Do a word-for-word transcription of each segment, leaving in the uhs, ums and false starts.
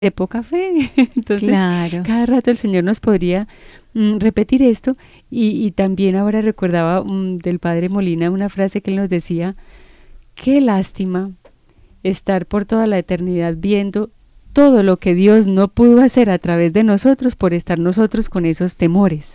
de poca fe. Entonces, Claro. cada rato el Señor nos podría mm, repetir esto. Y, y también ahora recordaba mm, del Padre Molina una frase que él nos decía: qué lástima estar por toda la eternidad viendo todo lo que Dios no pudo hacer a través de nosotros por estar nosotros con esos temores.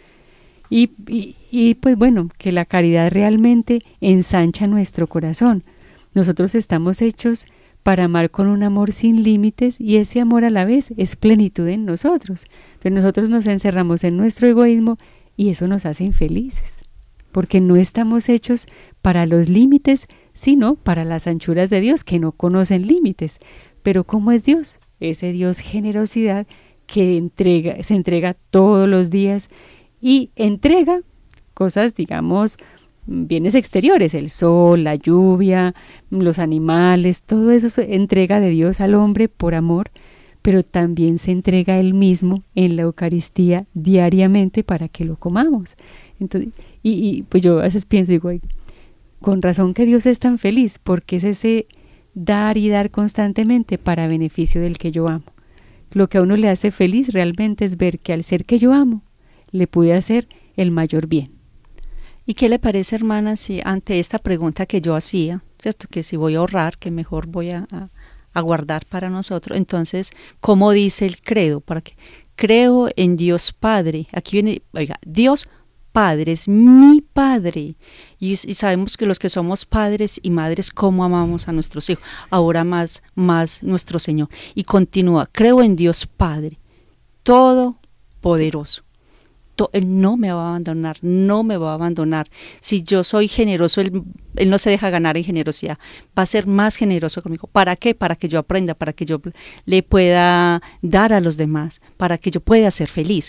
Y, y, y pues bueno, que la caridad realmente ensancha nuestro corazón. Nosotros estamos hechos para amar con un amor sin límites, y ese amor a la vez es plenitud en nosotros. Entonces nosotros nos encerramos en nuestro egoísmo y eso nos hace infelices, porque no estamos hechos para los límites, sino para las anchuras de Dios, que no conocen límites. Pero ¿cómo es Dios? Ese Dios generosidad que entrega, se entrega todos los días y entrega cosas, digamos, bienes exteriores, el sol, la lluvia, los animales, todo eso se entrega de Dios al hombre por amor, pero también se entrega él mismo en la Eucaristía diariamente para que lo comamos. Entonces, y, y pues yo a veces pienso, digo, "Ay, con razón que Dios es tan feliz, porque es ese dar y dar constantemente para beneficio del que yo amo". Lo que a uno le hace feliz realmente es ver que al ser que yo amo, le pude hacer el mayor bien. ¿Y qué le parece, hermana, si ante esta pregunta que yo hacía, cierto, que si voy a ahorrar, que mejor voy a, a, a guardar para nosotros? Entonces, ¿cómo dice el credo? Para que creo en Dios Padre. Aquí viene, oiga, Dios Padre es mi Padre. Y, y sabemos que los que somos padres y madres, cómo amamos a nuestros hijos. Ahora más, más nuestro Señor. Y continúa, creo en Dios Padre, Todopoderoso. Él no me va a abandonar, no me va a abandonar. Si yo soy generoso, él, él no se deja ganar en generosidad. Va a ser más generoso conmigo. ¿Para qué? Para que yo aprenda, para que yo le pueda dar a los demás, para que yo pueda ser feliz.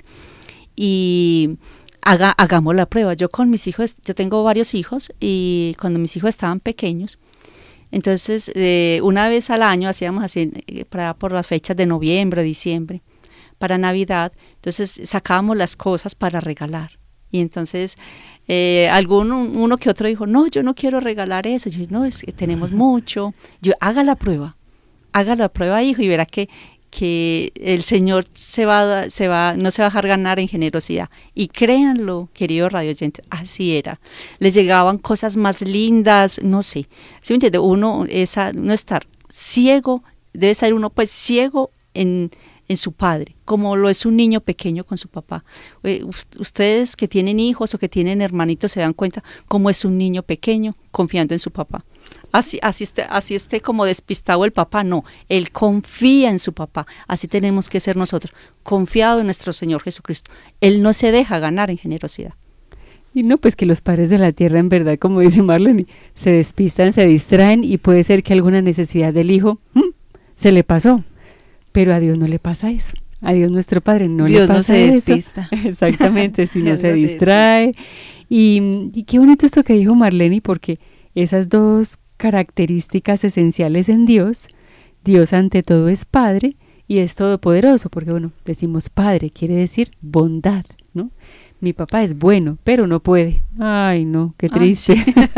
Y haga, hagamos la prueba. Yo con mis hijos, yo tengo varios hijos, y cuando mis hijos estaban pequeños, entonces eh, una vez al año hacíamos así, eh, para, por las fechas de noviembre, diciembre, para Navidad, entonces sacábamos las cosas para regalar. Y entonces eh, alguno, uno que otro dijo, no, yo no quiero regalar eso. Yo, no, es que tenemos mucho. Yo, haga la prueba, haga la prueba, hijo, y verá que, que el Señor se va, se va, no se va a dejar ganar en generosidad. Y créanlo, queridos radioyentes, así era. Les llegaban cosas más lindas, no sé. ¿Sí me entiende? Uno, esa, no estar ciego, debe ser uno pues ciego en en su padre, como lo es un niño pequeño con su papá. Eh, ustedes que tienen hijos o que tienen hermanitos se dan cuenta cómo es un niño pequeño confiando en su papá. Así, así, esté, así esté como despistado el papá, no, él confía en su papá. Así tenemos que ser nosotros, confiado en nuestro Señor Jesucristo. Él no se deja ganar en generosidad. Y no, pues que los padres de la tierra, en verdad, como dice Marlene, se despistan, se distraen, y puede ser que alguna necesidad del hijo ¡hmm! se le pasó. Pero a Dios no le pasa eso. A Dios nuestro Padre no Dios le pasa eso. Dios no se despista. Exactamente, si no Dios se no se distrae. Y, y qué bonito esto que dijo Marlene, porque esas dos características esenciales en Dios, Dios ante todo es Padre y es todopoderoso, porque bueno, decimos Padre, quiere decir bondad, ¿no? Mi papá es bueno, pero no puede. Ay, no, qué triste.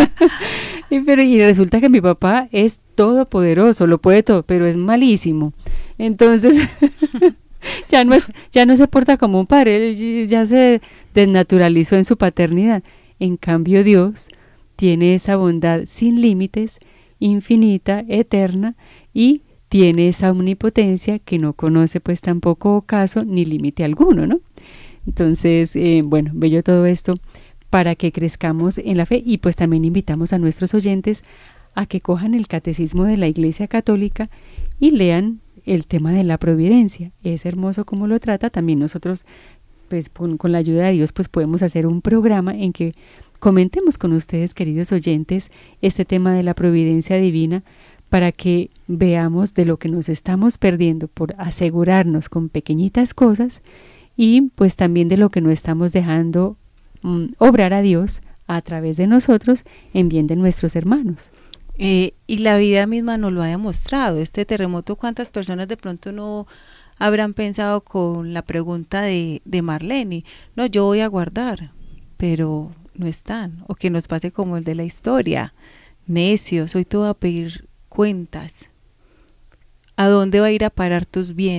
y, pero, y resulta que mi papá es todopoderoso, lo puede todo, pero es malísimo. Entonces, ya no es, ya no se porta como un padre, él ya se desnaturalizó en su paternidad. En cambio, Dios tiene esa bondad sin límites, infinita, eterna, y tiene esa omnipotencia que no conoce pues tampoco ocaso ni límite alguno, ¿no? Entonces, eh, bueno, bello todo esto para que crezcamos en la fe, y pues también invitamos a nuestros oyentes a que cojan el Catecismo de la Iglesia Católica y lean el tema de la providencia. Es hermoso cómo lo trata. También nosotros, pues con, con la ayuda de Dios, pues podemos hacer un programa en que comentemos con ustedes, queridos oyentes, este tema de la providencia divina, para que veamos de lo que nos estamos perdiendo por asegurarnos con pequeñitas cosas, y pues también de lo que no estamos dejando um, obrar a Dios a través de nosotros en bien de nuestros hermanos. Eh, y la vida misma nos lo ha demostrado. Este terremoto, ¿cuántas personas de pronto no habrán pensado con la pregunta de, de Marlene? No, yo voy a guardar, pero no están. O que nos pase como el de la historia. Necios, hoy te voy a pedir cuentas. ¿A dónde va a ir a parar tus bienes?